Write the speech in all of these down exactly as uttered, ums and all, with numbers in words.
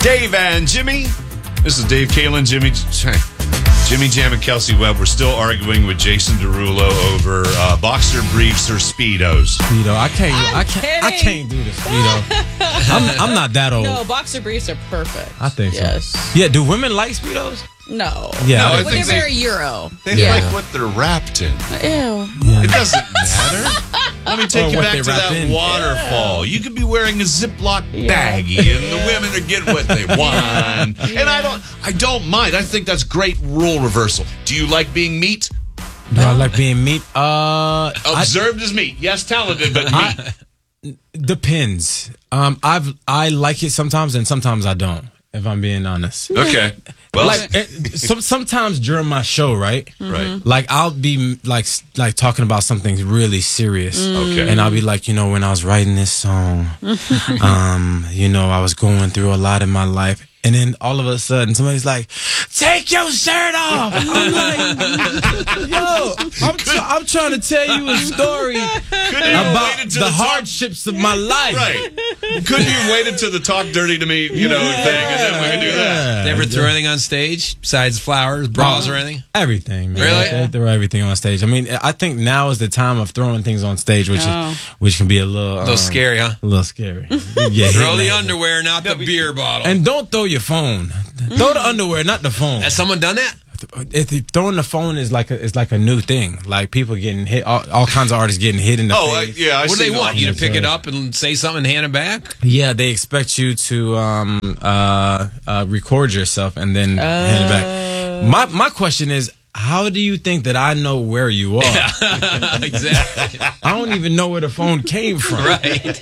Dave and Jimmy. This is Dave Kalen, Jimmy, Jimmy Jam, and Kelsey Webb. We're still arguing with Jason Derulo over uh, boxer briefs or Speedos. Speedo, I can't. I'm I can't. kidding. I can't do the Speedo. I'm, I'm not that old. No, boxer briefs are perfect. I think yes. so. Yeah. Do women like Speedos? No. Yeah. No, I Well, think they're they- very Euro. They yeah. like what they're wrapped in. Ew. It doesn't matter. Let me take Or you what back they to wrap that in. waterfall. You could be wearing a Ziploc baggie, and the women are getting what they want. And I don't, I don't mind. I think that's great role reversal. Do you like being meat? Do I like being meat? Uh, Observed as meat. Yes, talented, but meat. I, depends. Um, I've I like it sometimes, and sometimes I don't. If I'm being honest. Okay. Well, Like it, some, sometimes during my show, right? right. Like I'll be like like talking about something really serious. Okay. And I'll be like, you know, when I was writing this song, um, you know, I was going through a lot in my life. And then all of a sudden, somebody's like, "Take your shirt off." I'm like, "Yo, I'm, tr- I'm trying to tell you a story about waited to the the top- hardships of my life." Right. Couldn't you waited to the talk dirty to me, you know, Yeah. thing, and then we can do that? They ever throw anything on stage besides flowers, bras, or anything? Everything, man. Really? They throw everything on stage. I mean, I think now is the time of throwing things on stage, which Oh. is which can be a little A little um, scary, huh? A little scary. Yeah, Throw the underwear, not the beer bottle. and don't throw your phone. Throw the underwear, not the phone. Has someone done that? If you- throwing the phone is like a, is like a new thing. Like people getting hit, all, all kinds of artists getting hit in the Oh, I, face. yeah. I What do see they no- want? You to Yes, pick sir. it up and say something and hand it back? Yeah, they expect you to um, uh, uh, record yourself and then hand it back. My my question is, how do you think that I know where you are? Exactly. I don't even know where the phone came from. Right.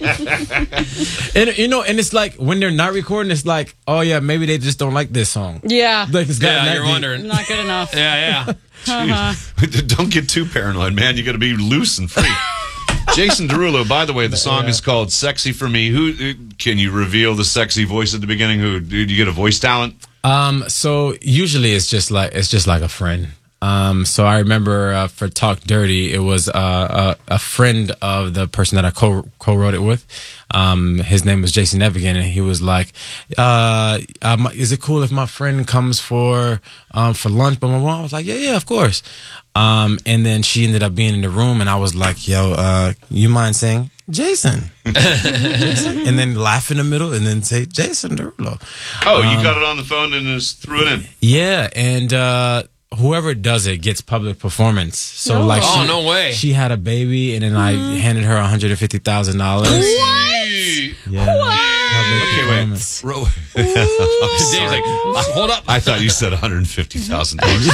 And you know, and it's like when they're not recording, it's like, oh yeah, maybe they just don't like this song. Yeah. Like it's gotten Yeah, that you're deep. wondering. Not good enough. Yeah, yeah. Don't get too paranoid, man. You got to be loose and free. Jason Derulo, by the way, the song Yeah. is called "Sexy for Me." Who uh, can you reveal the sexy voice at the beginning? Who do you get a voice talent? Um, so usually it's just like it's just like a friend. Um, so I remember uh, for Talk Dirty, it was uh, a, a friend of the person that I co co wrote it with. Um, his name was Jason Evigan, and he was like, uh, um, "Is it cool if my friend comes for um, for lunch?" But my mom was like, "Yeah, yeah, of course." Um, and then she ended up being in the room, and I was like, "Yo, uh, you mind saying Jason?" Jason? And then laugh in the middle, and then say Jason Derulo. Oh, you got it on the phone and just threw it in. Yeah, and uh, whoever does it gets public performance. So like, Oh, she, no way. She had a baby, and then I handed her one hundred and fifty thousand dollars. Yeah. Public Okay, performance. wait. Ro- Dave's like, hold up. I thought you said one hundred fifty thousand dollars.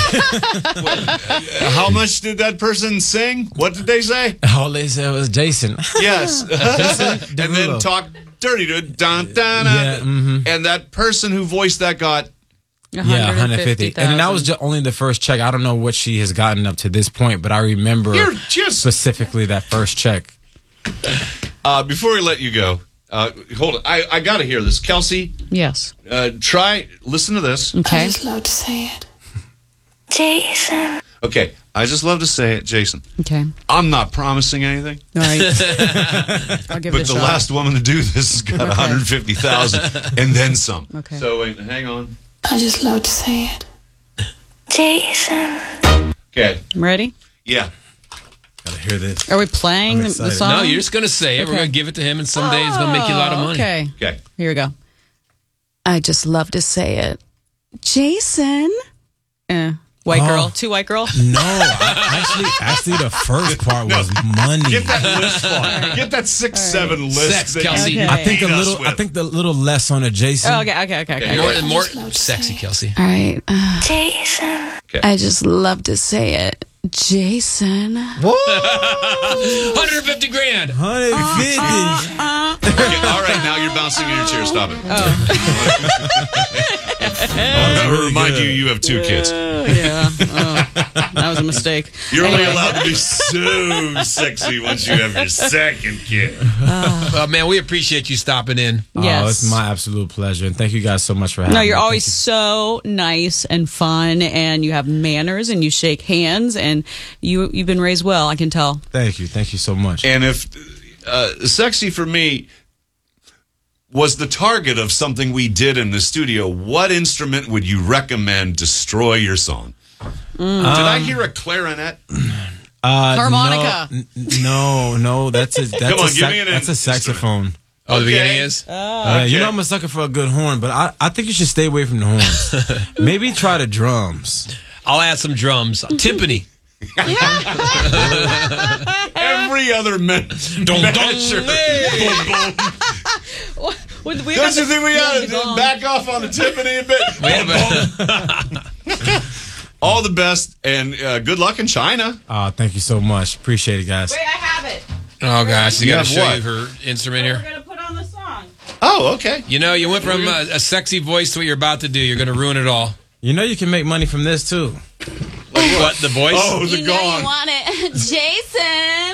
How much did that person sing? What did they say? All they said was Jason. Yes. and then Derulo. talk dirty to it. Dun, dun, dun. Yeah, mhm. And that person who voiced that got. Yeah, one hundred fifty. And then that was just only the first check. I don't know what she has gotten up to this point, but I remember You're just. specifically that first check. Uh, before we let you go, uh, hold it. I, I got to hear this. Kelsey, Yes. uh, try, listen to this. Okay. just love to say it. Jason. Okay, I just love to say it, Jason. Okay. I'm not promising anything, All right. I'll give but it a the shot. last woman to do this has got Okay. one hundred fifty thousand and then some. Okay. So wait, hang on. I just love to say it. Jason. Okay, I'm ready? yeah. Gotta hear this. Are we playing I'm the excited. song? No, you're just going to say it. We're Okay. going to give it to him, and someday it's going to make you a lot of money. Okay. Okay. Here we go. I just love to say it. Jason. Eh. White Oh. girl. Two white girl. No, I, actually, actually, the first part was money. Get that list on. Get that six, seven list. Sex, that Kelsey. you Okay. I think a beat us little. I with. think the little less on a Jason. Oh, okay, okay, okay, okay. Okay. More and more just love to sexy, say it. Kelsey. All right. Uh, Jason. I just love to say it. Jason. one hundred fifty grand. one hundred fifty. Okay, all right, now you're bouncing in your chair. Stop it. Oh, I'll remind you, you have two kids. Oh, yeah. Oh, that was a mistake. You're only Anyway. allowed to be so sexy once you have your second kid. Well, man, we appreciate you stopping in. Yes. Oh, it's my absolute pleasure, and thank you guys so much for having No, me. you're Thank always you. so nice and fun, and you have manners, and you shake hands, and you you've been raised well. I can tell. Thank you, thank you so much. And if uh, sexy for me, was the target of something we did in the studio, what instrument would you recommend destroy your song? Mm. Did I hear a clarinet? Uh, Harmonica. No, n- no, no, that's a that's Come on, a give me an that's a saxophone. Oh, the Okay. beginning is? Uh, you know I'm a sucker for a good horn, but I, I think you should stay away from the horns. Maybe try the drums. I'll add some drums. Timpani. Every other me- measure. Boom, boom. We, we Don't you the- think we have ought the to gong. back off on the Tiffany a bit? Wait a minute. All the best and uh, good luck in China. Uh, thank you so much. Appreciate it, guys. Wait, I have it. Oh, gosh. You You got to have show what? you her instrument We're here. going to put on the song. Oh, okay. You know, you went from a, a sexy voice to what you're about to do. You're going to ruin it all. You know you can make money from this too. What, the voice? Oh, the You know gong. you want it. Jason.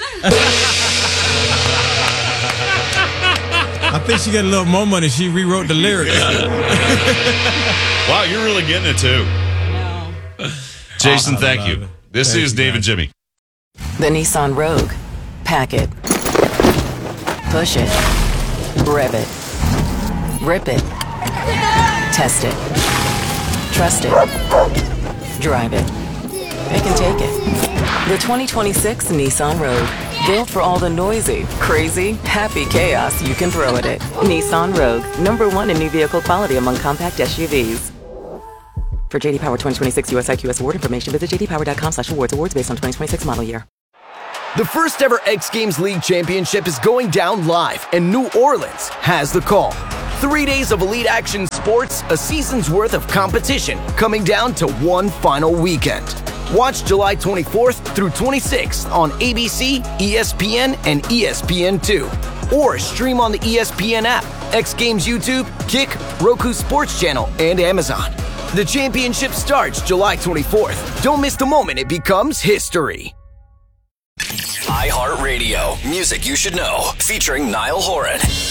I think she got a little more money. She rewrote the lyrics. Wow, you're really getting it too. No. Jason, I thank love you. it. This Thank is you, David guys. Jimmy. The Nissan Rogue. Pack it. Push it. Rev it. Rip it. Test it. Trust it. Drive it. Pick and take it. The twenty twenty-six Nissan Rogue. Built for all the noisy, crazy, happy chaos you can throw at it. Nissan Rogue. Number one in new vehicle quality among compact S U Vs. For J D Power twenty twenty-six U S I Q S award information, visit j d power dot com slash awards. Awards based on twenty twenty-six model year. The first ever X Games League Championship is going down live, and New Orleans has the call. Three days of elite action sports, a season's worth of competition, coming down to one final weekend. Watch July twenty-fourth through twenty-sixth on A B C, E S P N, and E S P N two. Or stream on the E S P N app, X Games YouTube, Kick, Roku Sports Channel, and Amazon. The championship starts July twenty-fourth. Don't miss the moment it becomes history. iHeartRadio. Music you should know. Featuring Niall Horan.